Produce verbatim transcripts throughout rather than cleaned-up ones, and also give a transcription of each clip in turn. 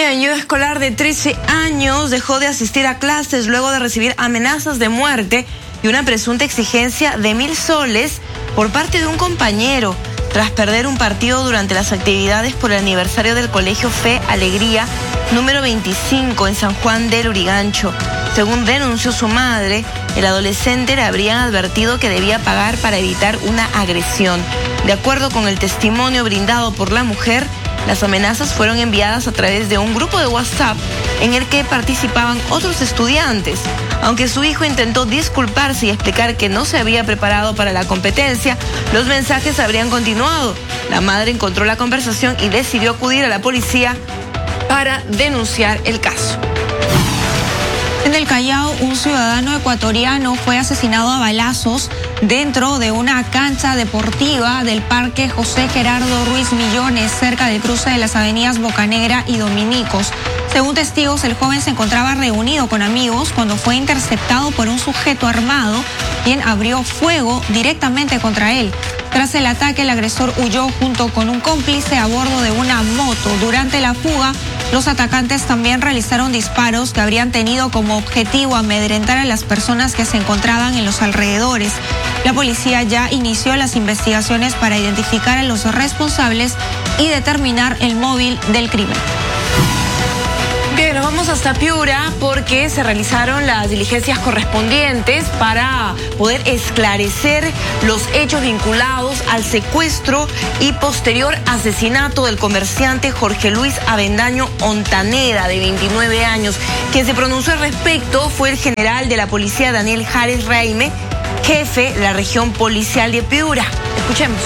Bien, un escolar de trece años dejó de asistir a clases luego de recibir amenazas de muerte y una presunta exigencia de mil soles por parte de un compañero tras perder un partido durante las actividades por el aniversario del Colegio Fe Alegría número veinticinco en San Juan del Urigancho. Según denunció su madre, el adolescente le habrían advertido que debía pagar para evitar una agresión. De acuerdo con el testimonio brindado por la mujer, las amenazas fueron enviadas a través de un grupo de WhatsApp en el que participaban otros estudiantes. Aunque su hijo intentó disculparse y explicar que no se había preparado para la competencia, los mensajes habrían continuado. La madre encontró la conversación y decidió acudir a la policía para denunciar el caso. En el Callao, un ciudadano ecuatoriano fue asesinado a balazos dentro de una cancha deportiva del Parque José Gerardo Ruiz Millones, cerca del cruce de las avenidas Bocanegra y Dominicos. Según testigos, el joven se encontraba reunido con amigos cuando fue interceptado por un sujeto armado, quien abrió fuego directamente contra él. Tras el ataque, el agresor huyó junto con un cómplice a bordo de una moto. Durante la fuga, los atacantes también realizaron disparos que habrían tenido como objetivo amedrentar a las personas que se encontraban en los alrededores. La policía ya inició las investigaciones para identificar a los responsables y determinar el móvil del crimen. Bien, nos vamos hasta Piura porque se realizaron las diligencias correspondientes para poder esclarecer los hechos vinculados al secuestro y posterior asesinato del comerciante Jorge Luis Avendaño Ontaneda, de veintinueve años. Quien se pronunció al respecto fue el general de la policía Daniel Jares Raime, jefe de la región policial de Piura. Escuchemos.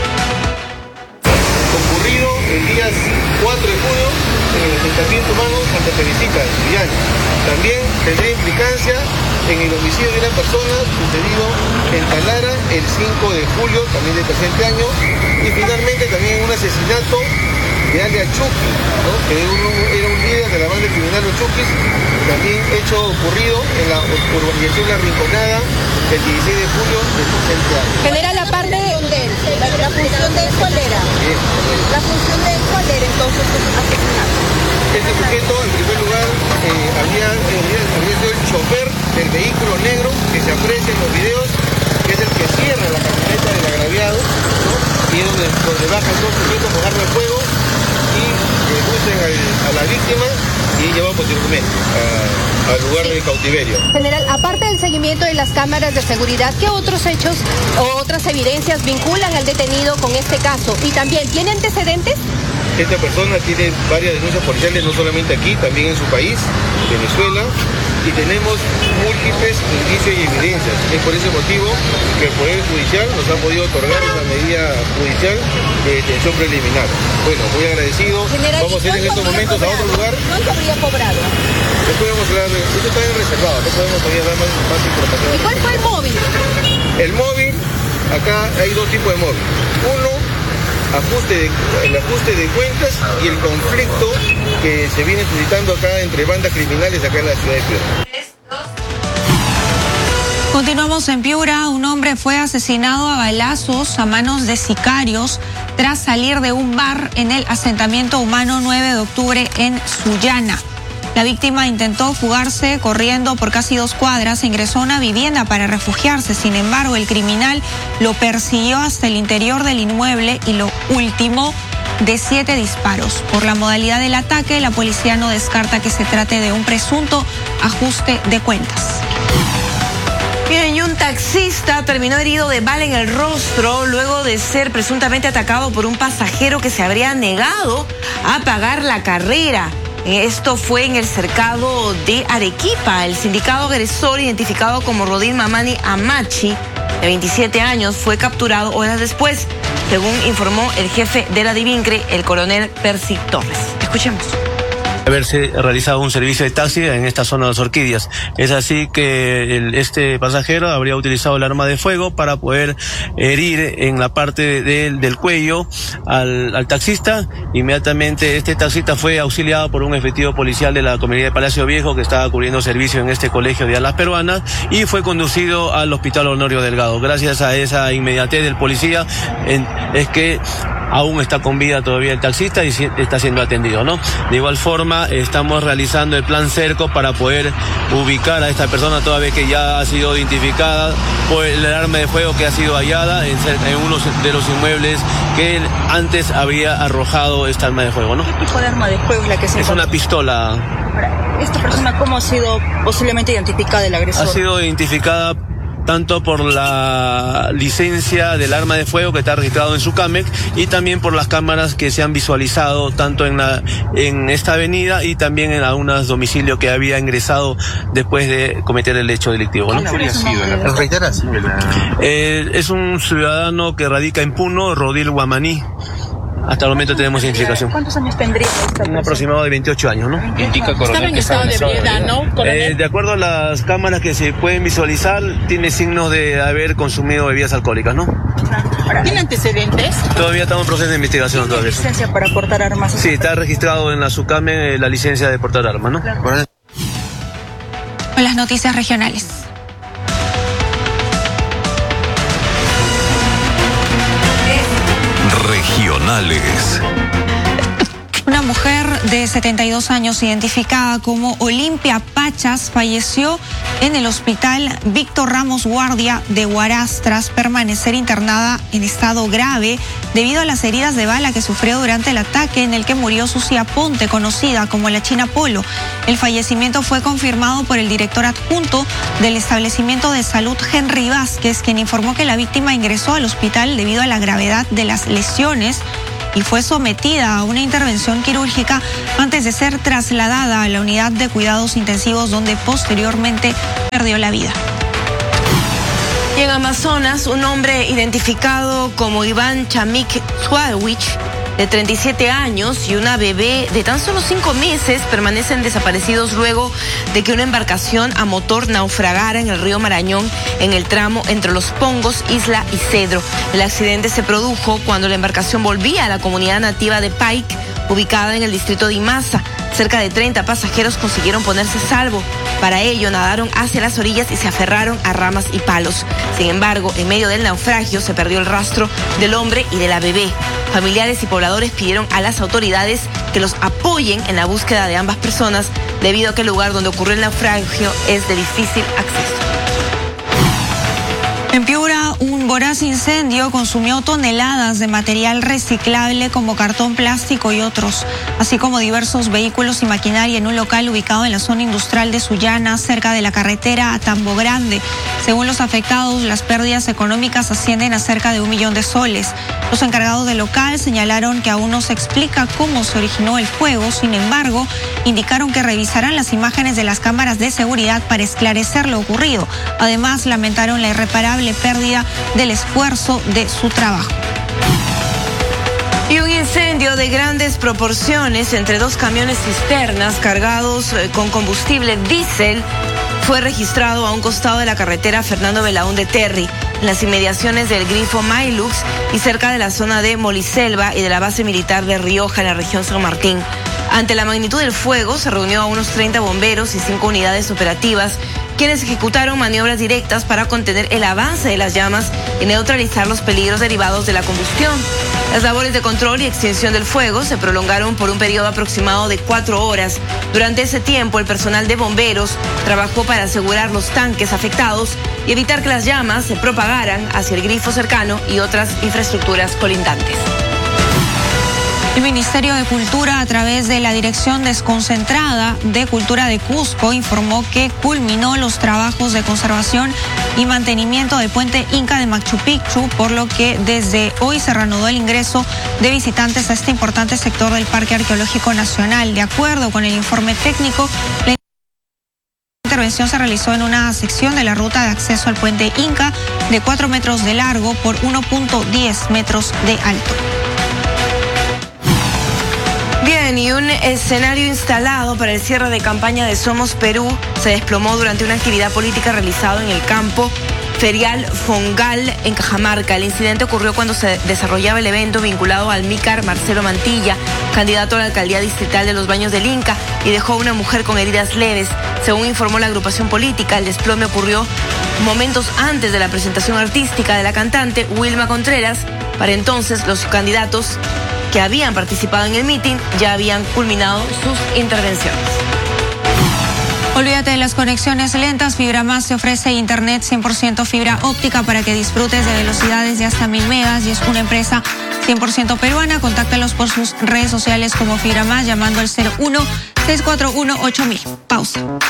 Concurrido el día cuatro de junio en el asentamiento humano Santa Teresita, de Chillán. También tendrá implicancia en el homicidio de una persona sucedido en Talara el cinco de julio, también del presente año, y finalmente también un asesinato de alias Chucky, ¿no? que era un, era un líder de la banda criminal Los Chuquis, también hecho ocurrido en la urbanización La Rinconada el dieciséis de julio del presente año. General, aparte de la, la función de él, ¿cuál era? Sí, la función de él, ¿cuál era entonces asesinato? Este sujeto, en primer lugar, eh, había, eh, había sido el chofer del vehículo negro que se aprecia en los videos, que es el que cierra la camioneta del agraviado, ¿no? Y es donde, donde bajan dos sujetos con arma de fuego y eh, buscan a la víctima y llevan posteriormente a, al lugar del cautiverio. General, aparte del seguimiento de las cámaras de seguridad, ¿qué otros hechos o otras evidencias vinculan al detenido con este caso? Y también, ¿tiene antecedentes? Esta persona tiene varias denuncias policiales, no solamente aquí, también en su país, Venezuela, y tenemos múltiples indicios y evidencias. Es por ese motivo que el Poder Judicial nos ha podido otorgar esa medida judicial de detención preliminar. Bueno, muy agradecido. General, vamos a ir en estos momentos cobrado? a otro lugar. ¿Cuánto habría cobrado? Después vamos a hablar, esto está bien reservado, no podemos todavía dar más, más información. ¿Y cuál fue el móvil? El móvil, acá hay dos tipos de móvil. Uno, ajuste de, el ajuste de cuentas y el conflicto que se viene suscitando acá entre bandas criminales acá en la ciudad de Piura. Continuamos en Piura. Un hombre fue asesinado a balazos a manos de sicarios tras salir de un bar en el asentamiento humano nueve de octubre en Sullana. La víctima intentó fugarse corriendo por casi dos cuadras e ingresó a una vivienda para refugiarse. Sin embargo, el criminal lo persiguió hasta el interior del inmueble y lo ultimó de siete disparos. Por la modalidad del ataque, la policía no descarta que se trate de un presunto ajuste de cuentas. Bien, y un taxista terminó herido de bala en el rostro luego de ser presuntamente atacado por un pasajero que se habría negado a pagar la carrera. Esto fue en el cercado de Arequipa. El sindicado agresor, identificado como Rodín Mamani Amachi, de veintisiete años, fue capturado horas después, según informó el jefe de la Divincre, el coronel Percy Torres. Escuchemos. Haberse realizado un servicio de taxi en esta zona de las Orquídeas. Es así que el, este pasajero habría utilizado el arma de fuego para poder herir en la parte de, del cuello al, al taxista. Inmediatamente este taxista fue auxiliado por un efectivo policial de la comisaría de Palacio Viejo que estaba cubriendo servicio en este colegio de alas peruanas y fue conducido al hospital Honorio Delgado. Gracias a esa inmediatez del policía en, es que aún está con vida todavía el taxista y está siendo atendido, ¿no? De igual forma, estamos realizando el plan cerco para poder ubicar a esta persona toda vez que ya ha sido identificada por el arma de fuego que ha sido hallada en, cerca, en uno de los inmuebles que él antes había arrojado esta arma de fuego, ¿no? ¿Qué tipo de arma de fuego es la que se Es encontró? una pistola. Ahora, ¿esta persona cómo ha sido posiblemente identificada, el agresor? Ha sido identificada tanto por la licencia del arma de fuego que está registrado en su CAMEC y también por las cámaras que se han visualizado tanto en la en esta avenida y también en algunos domicilios que había ingresado después de cometer el hecho delictivo, ¿no? ¿Quién habría sido? ¿Reiteras? Eh, es un ciudadano que radica en Puno, Rodil Guamaní. Hasta el momento tenemos identificación. ¿Cuántos años tendría esta persona? Un aproximado de veintiocho años, ¿no? Indica, coronel, Estaba en estado de ebriedad, ¿no, coronel? Eh, de acuerdo a las cámaras que se pueden visualizar, tiene signos de haber consumido bebidas alcohólicas, ¿no? ¿Tiene antecedentes? Todavía estamos en proceso de investigación. ¿Tiene Todavía. licencia para portar armas? Sí, está registrado en la SUCAME la licencia de portar armas, ¿no? Claro. Con las noticias regionales. Regionales. Una mujer de setenta y dos años, identificada como Olimpia Pachas, falleció en el hospital Víctor Ramos Guardia de Huaraz tras permanecer internada en estado grave debido a las heridas de bala que sufrió durante el ataque en el que murió Sucia Ponte, conocida como la China Polo. El fallecimiento fue confirmado por el director adjunto del establecimiento de salud, Henry Vázquez, quien informó que la víctima ingresó al hospital debido a la gravedad de las lesiones y fue sometida a una intervención quirúrgica antes de ser trasladada a la unidad de cuidados intensivos, donde posteriormente perdió la vida. Y en Amazonas, un hombre identificado como Iván Chamik Suawich, de treinta y siete años, y una bebé de tan solo cinco meses permanecen desaparecidos luego de que una embarcación a motor naufragara en el río Marañón en el tramo entre Los Pongos, Isla y Cedro. El accidente se produjo cuando la embarcación volvía a la comunidad nativa de Paique, ubicada en el distrito de Imasa. Cerca de treinta pasajeros consiguieron ponerse a salvo. Para ello, nadaron hacia las orillas y se aferraron a ramas y palos. Sin embargo, en medio del naufragio se perdió el rastro del hombre y de la bebé. Familiares y pobladores pidieron a las autoridades que los apoyen en la búsqueda de ambas personas, debido a que el lugar donde ocurrió el naufragio es de difícil acceso. En Piura, un voraz incendio consumió toneladas de material reciclable como cartón, plástico y otros, así como diversos vehículos y maquinaria en un local ubicado en la zona industrial de Sullana, cerca de la carretera a Tambo Grande. Según los afectados, las pérdidas económicas ascienden a cerca de un millón de soles. Los encargados del local señalaron que aún no se explica cómo se originó el fuego. Sin embargo, indicaron que revisarán las imágenes de las cámaras de seguridad para esclarecer lo ocurrido. Además, lamentaron la irreparable pérdida del esfuerzo de su trabajo. Y un incendio de grandes proporciones entre dos camiones cisternas cargados con combustible diésel fue registrado a un costado de la carretera Fernando Belaúnde Terry, en las inmediaciones del Grifo Mailux y cerca de la zona de Moliselva y de la base militar de Rioja, en la región San Martín. Ante la magnitud del fuego, se reunió a unos treinta bomberos y cinco unidades operativas, quienes ejecutaron maniobras directas para contener el avance de las llamas y neutralizar los peligros derivados de la combustión. Las labores de control y extinción del fuego se prolongaron por un periodo aproximado de cuatro horas. Durante ese tiempo, el personal de bomberos trabajó para asegurar los tanques afectados y evitar que las llamas se propagaran hacia el grifo cercano y otras infraestructuras colindantes. El Ministerio de Cultura, a través de la Dirección Desconcentrada de Cultura de Cusco, informó que culminó los trabajos de conservación y mantenimiento del puente Inca de Machu Picchu, por lo que desde hoy se reanudó el ingreso de visitantes a este importante sector del Parque Arqueológico Nacional. De acuerdo con el informe técnico, la intervención se realizó en una sección de la ruta de acceso al puente Inca de cuatro metros de largo por uno punto diez metros de alto. Bien, y un escenario instalado para el cierre de campaña de Somos Perú se desplomó durante una actividad política realizada en el campo ferial Fongal en Cajamarca. El incidente ocurrió cuando se desarrollaba el evento vinculado al Mícar Marcelo Mantilla, candidato a la alcaldía distrital de Los Baños del Inca, y dejó a una mujer con heridas leves. Según informó la agrupación política, el desplome ocurrió momentos antes de la presentación artística de la cantante Wilma Contreras, Para entonces, los candidatos que habían participado en el mitin ya habían culminado sus intervenciones. Olvídate de las conexiones lentas. Fibra Más te ofrece internet cien por ciento fibra óptica para que disfrutes de velocidades de hasta mil megas y es una empresa cien por ciento peruana. Contáctalos por sus redes sociales como Fibra Más llamando al cero uno seis cuatro uno ocho mil. Pausa.